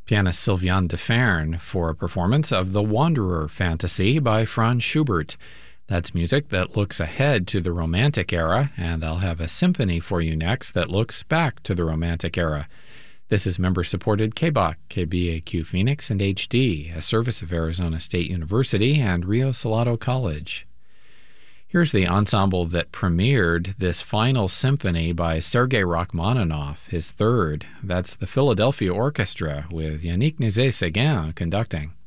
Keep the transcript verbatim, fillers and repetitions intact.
Pianist Sylviane de Fern for a performance of The Wanderer Fantasy by Franz Schubert. That's music that looks ahead to the Romantic era, and I'll have a symphony for you next that looks back to the Romantic era. This is member-supported K B A Q, K B A Q Phoenix, and H D, a service of Arizona State University and Rio Salado College. Here's the ensemble that premiered this final symphony by Sergei Rachmaninoff, his third. That's the Philadelphia Orchestra with Yannick Nézet-Séguin conducting.